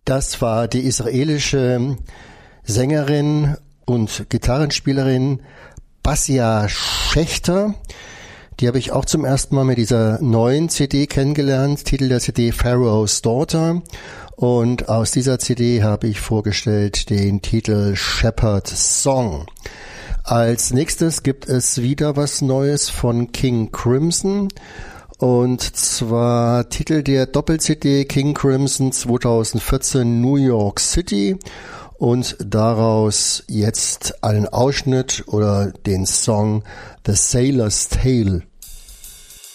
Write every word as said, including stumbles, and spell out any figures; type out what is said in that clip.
Das war die israelische Sängerin und Gitarrenspielerin Basia Schechter. Die habe ich auch zum ersten Mal mit dieser neuen C D kennengelernt. Titel der C D Pharaoh's Daughter. Und aus dieser C D habe ich vorgestellt den Titel Shepherd's Song. Als nächstes gibt es wieder was Neues von King Crimson. Und zwar Titel der Doppel-C D King Crimson zwanzig vierzehn New York City und daraus jetzt einen Ausschnitt oder den Song The Sailor's Tale.